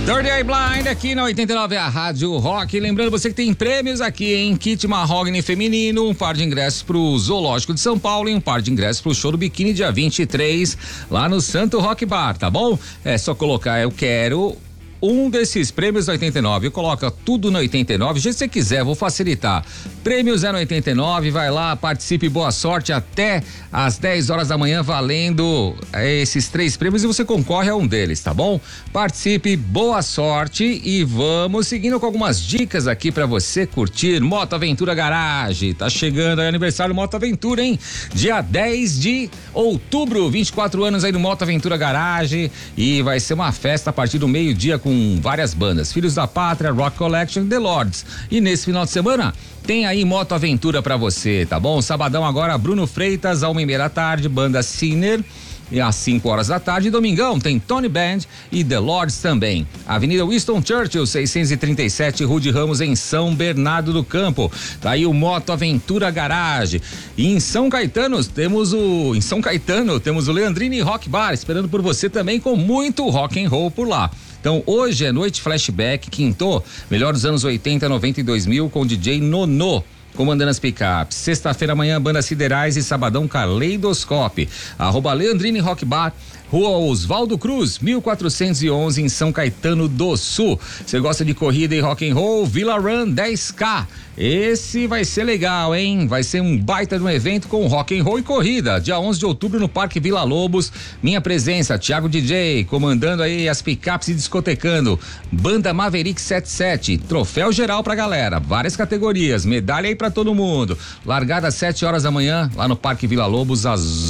Third Eye Blind aqui na 89, a Rádio Rock. Lembrando você que tem prêmios aqui, hein? Kit Mahogany feminino, um par de ingressos pro Zoológico de São Paulo e um par de ingressos pro show do Biquíni dia 23, lá no Santo Rock Bar, tá bom? É só colocar eu quero um desses prêmios da 89, coloca tudo na 89, se você quiser, vou facilitar. Prêmios é no 89, vai lá, participe, boa sorte até às 10 horas da manhã, valendo esses 3 prêmios e você concorre a um deles, tá bom? Participe, boa sorte e vamos seguindo com algumas dicas aqui pra você curtir. Moto Aventura Garage, tá chegando aí aniversário Moto Aventura, hein? Dia 10 de outubro, 24 anos aí no Moto Aventura Garage e vai ser uma festa a partir do meio-dia com várias bandas, Filhos da Pátria, Rock Collection, The Lords. E nesse final de semana tem aí Moto Aventura pra você, tá bom? Sabadão agora, Bruno Freitas, 1h30 da tarde, banda Sinner. E às 5 horas da tarde, domingão, tem Tony Band e The Lords também. Avenida Winston Churchill, 637, Rude Ramos, em São Bernardo do Campo. Tá aí o Moto Aventura Garage. E em São Caetano temos o Leandrini Rock Bar, esperando por você também com muito rock and roll por lá. Então hoje é noite flashback, quinto, melhor dos anos 80, 90 e 2000 com DJ Nonô comandando as picapes. Sexta-feira amanhã, Bandas Siderais e sabadão Caleidoscope. @Leandrini Rock Bar, Rua Oswaldo Cruz, 1411 em São Caetano do Sul. Você gosta de corrida e rock and roll? Villa Run 10K. Esse vai ser legal, hein? Vai ser um baita de um evento com rock and roll e corrida. Dia 11 de outubro no Parque Vila Lobos. Minha presença, Thiago DJ, comandando aí as picapes e discotecando. Banda Maverick 77, troféu geral pra galera, várias categorias, medalha aí pra todo mundo. Largada às 7 horas da manhã, lá no Parque Vila Lobos,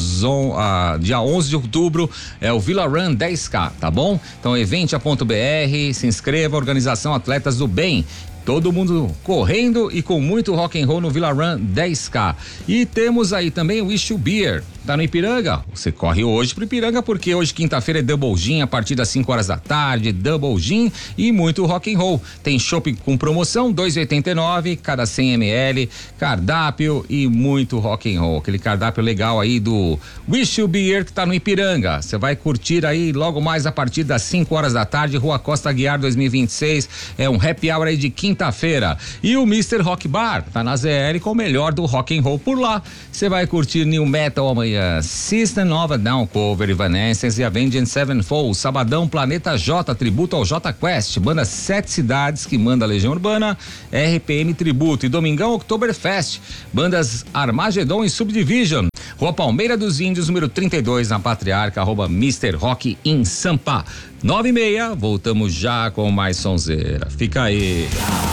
dia 11 de outubro. É o Villa Run 10K, tá bom? Então, Eventia.br, se inscreva, Organização Atletas do Bem. Todo mundo correndo e com muito rock and roll no Villa Run 10K. E temos aí também o Issue Beer. Tá no Ipiranga? Você corre hoje pro Ipiranga porque hoje quinta-feira é Double Gin a partir das 5 horas da tarde, Double Gin e muito rock and roll. Tem chopp com promoção, 2,89 cada 100 ml, cardápio e muito rock and roll. Aquele cardápio legal aí do Issue Beer que tá no Ipiranga. Você vai curtir aí logo mais a partir das 5 horas da tarde, Rua Costa Aguiar 2026. É um happy hour aí de quinta-feira. E o Mr. Rock Bar tá na ZL com o melhor do rock and roll por lá. Você vai curtir New Metal amanhã, System of a Down Cover, Evanescence e Avenged Sevenfold. Sabadão, Planeta J, tributo ao J Quest, banda 7 cidades que manda a Legião Urbana, RPM tributo. E domingão, Oktoberfest, bandas Armagedon e Subdivision. Rua Palmeira dos Índios, número 32, na Patriarca, @Mr. Rock em Sampa. 9h30, voltamos já com mais sonzeira. Fica aí.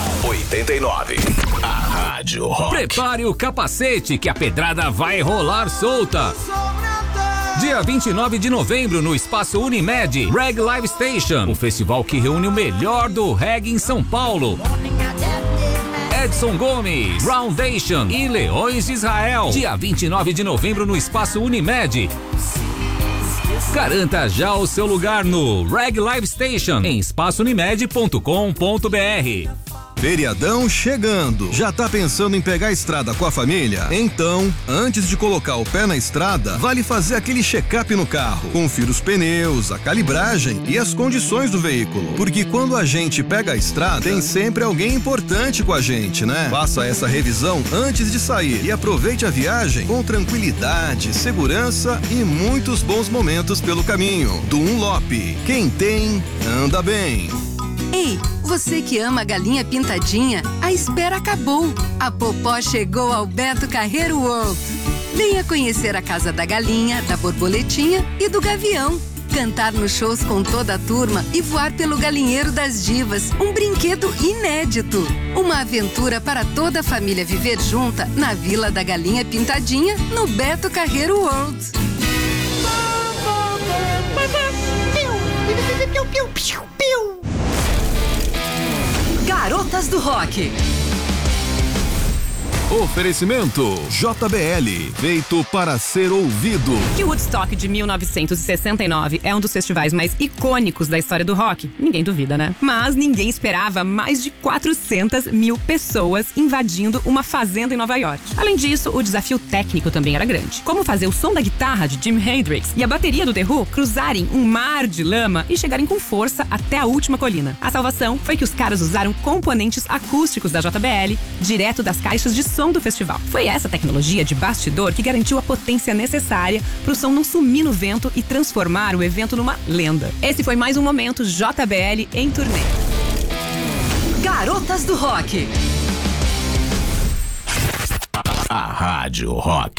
89, a Rádio Rock. Prepare o capacete que a pedrada vai rolar solta. Dia 29 de novembro no Espaço Unimed, Reg Live Station, o festival que reúne o melhor do reggae em São Paulo. Edson Gomes, Groundation e Leões de Israel. Dia 29 de novembro no Espaço Unimed. Garanta já o seu lugar no Reg Live Station em espaçounimed.com.br. Feriadão chegando. Já tá pensando em pegar a estrada com a família? Então, antes de colocar o pé na estrada, vale fazer aquele check-up no carro. Confira os pneus, a calibragem e as condições do veículo. Porque quando a gente pega a estrada, tem sempre alguém importante com a gente, né? Faça essa revisão antes de sair e aproveite a viagem com tranquilidade, segurança e muitos bons momentos pelo caminho. Dunlop. Quem tem, anda bem. Ei, você que ama a galinha pintadinha, a espera acabou. A Popó chegou ao Beto Carreiro World. Venha conhecer a Casa da Galinha, da Borboletinha e do Gavião. Cantar nos shows com toda a turma e voar pelo Galinheiro das Divas, um brinquedo inédito. Uma aventura para toda a família viver junta na Vila da Galinha Pintadinha, no Beto Carreiro World. Garotas do Rock. Oferecimento JBL, feito para ser ouvido. Que o Woodstock de 1969 é um dos festivais mais icônicos da história do rock, ninguém duvida, né? Mas ninguém esperava mais de 400 mil pessoas invadindo uma fazenda em Nova York. Além disso, o desafio técnico também era grande. Como fazer o som da guitarra de Jimi Hendrix e a bateria do The Who cruzarem um mar de lama e chegarem com força até a última colina. A salvação foi que os caras usaram componentes acústicos da JBL direto das caixas de som do festival. Foi essa tecnologia de bastidor que garantiu a potência necessária para o som não sumir no vento e transformar o evento numa lenda. Esse foi mais um momento JBL em turnê. Garotas do Rock. A Rádio Rock